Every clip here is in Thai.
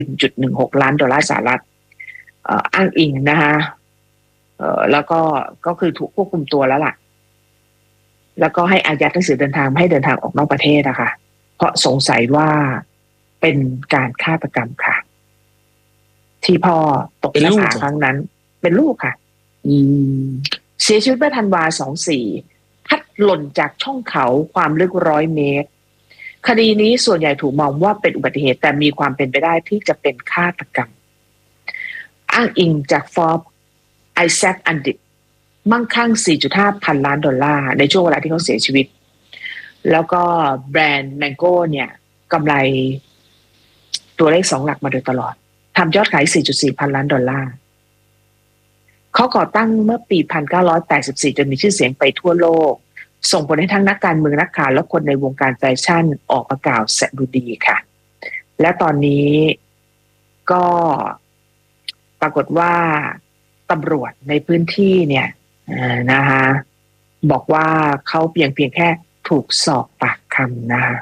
1.16 ล้านดอลลาร์สหรัฐอ้างอิงนะคะแล้วก็คือถูกควบคุมตัวแล้วล่ะแล้วก็ให้อายัดหนังสือเดินทางไม่ให้เดินทางออกนอกประเทศนะคะเพราะสงสัยว่าเป็นการฆาตกรรมค่ะที่พ่อตกหน้าผาครั้งนั้นเป็นลูกค่ะเสียชีวิตเมื่อธันวา24พัดหล่นจากช่องเขาความลึก100 เมตรคดีนี้ส่วนใหญ่ถูกมองว่าเป็นอุบัติเหตุแต่มีความเป็นไปได้ที่จะเป็นฆาตกรรมอ้างอิงจากฟอร์บไอแซคอันดิตมั่งคั่ง 4.5 พันล้านดอลลาร์ในช่วงเวลาที่เขาเสียชีวิตแล้วก็แบรนด์แมงโก้เนี่ยกำไรตัวเลข2 หลักมาโดยตลอดทำยอดขาย 4.4 พันล้านดอลลาร์เขาก่อตั้งเมื่อปี 1984 จนมีชื่อเสียงไปทั่วโลกส่งผลให้ทั้งนักการเมืองนักข่าวและคนในวงการแฟชั่นออกมากล่าวสดุดีค่ะและตอนนี้ก็ปรากฏว่าตำรวจในพื้นที่เนี่ยนะคะบอกว่าเขาเพียงแค่ถูกสอบปากคำนะคะ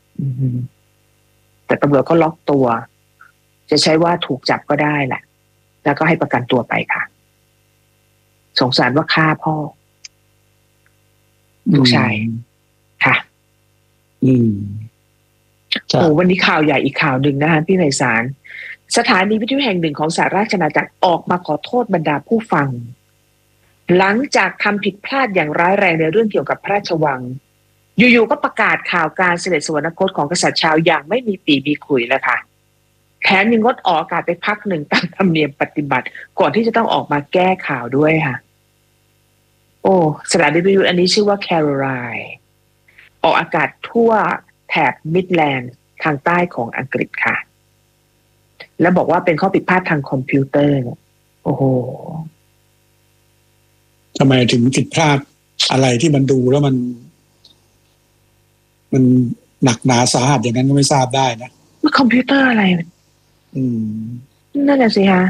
แต่ตำรวจก็ล็อกตัวจะใช้ว่าถูกจับก็ได้แหละแล้วก็ให้ประกันตัวไปค่ะสงสารว่าฆ่าพ่อลูกชายค่ะโอ้วันนี้ข่าวใหญ่อีกข่าวหนึ่งนะคะพี่ไพศาลสถานีวิทยุแห่งหนึ่งของสหราชอาณาจักรออกมาขอโทษบรรดาผู้ฟังหลังจากทำผิดพลาดอย่างร้ายแรงในเรื่องเกี่ยวกับพระราชวังอยู่ๆก็ประกาศข่าวการเสด็จสวรรคตของกษัตริย์ชาวอย่างไม่มีปีมีขลุยแล้วค่ะแถมยังงดออกอากาศไปพักหนึ่งตามธรรมเนียมปฏิบัติก่อนที่จะต้องออกมาแก้ข่าวด้วยค่ะโอ้สถานีวิทยุอันนี้ชื่อว่า Caroline ออกอากาศทั่วแถบมิดแลนด์ทางใต้ของอังกฤษค่ะแล้วบอกว่าเป็นข้อผิดพลาดทางคอมพิวเตอร์โอ้โหทำไมถึงผิดพลาดอะไรที่มันดูแล้วมันหนักหนาสาหัสอย่างนั้นก็ไม่ทราบได้นะว่าคอมพิวเตอร์อะไรนั่นแหละสิคะ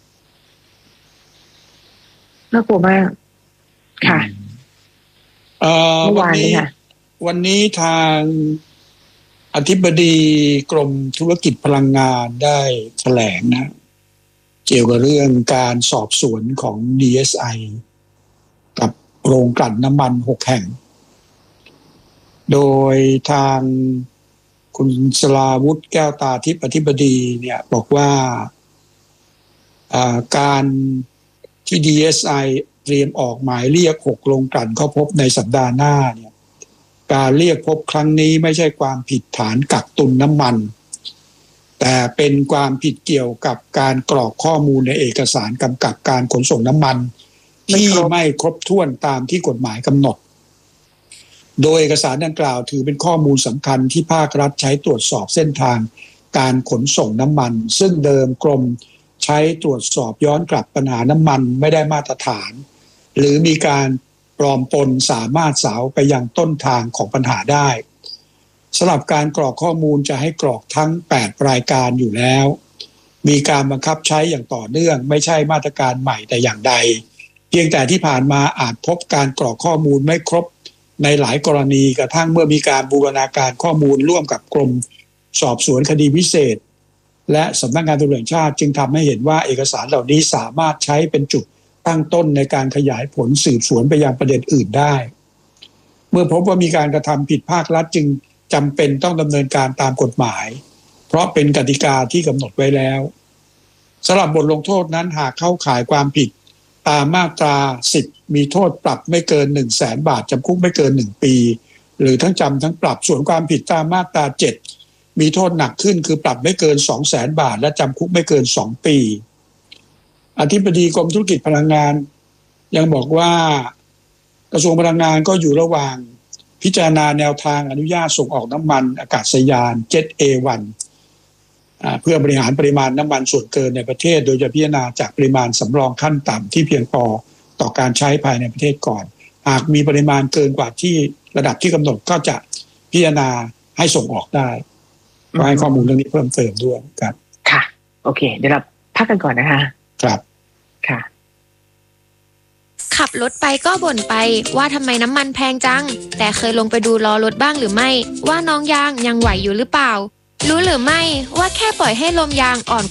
น่ากลัวมากค่ะเมื่อวานนี้ค่ะวันนี้ทางอธิบดีกรมธุรกิจพลังงานได้แถลงนะเกี่ยวกับเรื่องการสอบสวนของ DSI กับโรงกลั่นน้ำมัน6 แห่งโดยทางคุณสราวุฒิแก้วตาทิพย์อธิบดีเนี่ยบอกว่าการที่ DSI เตรียมออกหมายเรียก6 โรงกลั่นเข้าพบในสัปดาห์หน้าเนี่ยการเรียกพบครั้งนี้ไม่ใช่ความผิดฐานกักตุนน้ำมันแต่เป็นความผิดเกี่ยวกับการกรอกข้อมูลในเอกสารกำกับการขนส่งน้ำมันที่ไม่ครบถ้วนตามที่กฎหมายกำหนดโดยเอกสารดังกล่าวถือเป็นข้อมูลสำคัญที่ภาครัฐใช้ตรวจสอบเส้นทางการขนส่งน้ำมันซึ่งเดิมกรมใช้ตรวจสอบย้อนกลับปัญหาน้ำมันไม่ได้มาตรฐานหรือมีการปลอมปนสามารถสาวไปยังต้นทางของปัญหาได้สำหรับการกรอกข้อมูลจะให้กรอกทั้ง8 รายการอยู่แล้วมีการบังคับใช้อย่างต่อเนื่องไม่ใช่มาตรการใหม่แต่อย่างใดเพียงแต่ที่ผ่านมาอาจพบการกรอกข้อมูลไม่ครบในหลายกรณีกระทั่งเมื่อมีการบูรณาการข้อมูลร่วมกับกรมสอบสวนคดีพิเศษและสำนักงานตำรวจแห่งชาติจึงทำให้เห็นว่าเอกสารเหล่านี้สามารถใช้เป็นจุดตั้งต้นในการขยายผลสืบสวนไปยังประเด็นอื่นได้เมื่อพบว่ามีการกระทำผิดภาครัฐจึงจำเป็นต้องดำเนินการตามกฎหมายเพราะเป็นกติกาที่กำหนดไว้แล้วสำหรับบทลงโทษนั้นหากเข้าข่ายความผิดตามมาตรา10มีโทษปรับไม่เกิน 100,000 บาทจำคุกไม่เกิน1 ปีหรือทั้งจำทั้งปรับส่วนความผิดตามมาตรา7มีโทษหนักขึ้นคือปรับไม่เกิน 200,000 บาทและจำคุกไม่เกิน2 ปีอธิบดีกรมธุรกิจพลังงานยังบอกว่ากระทรวงพลังงานก็อยู่ระหว่างพิจารณาแนวทางอนุญาตส่งออกน้ำมันอากาศยาน Jet A1 เพื่อบริหารปริมาณน้ำมันส่วนเกินในประเทศโดยจะพิจารณาจากปริมาณสำรองขั้นต่ำที่เพียงพอต่อการใช้ภายในประเทศก่อนหากมีปริมาณเกินกว่าที่ระดับที่กำหนดก็จะพิจารณาให้ส่งออกได้ก็ให้ข้อมูลเรื่องนี้เพิ่มเติมด้วยครับค่ะโอเคเดี๋ยวเราพักกันก่อนนะคะครับค่ะขับรถไปก็บ่นไปว่าทำไมน้ำมันแพงจังแต่เคยลงไปดูล้อรถบ้างหรือไม่ว่าน้องยางยังไหวอยู่หรือเปล่ารู้หรือไม่ว่าแค่ปล่อยให้ลมยางอ่อน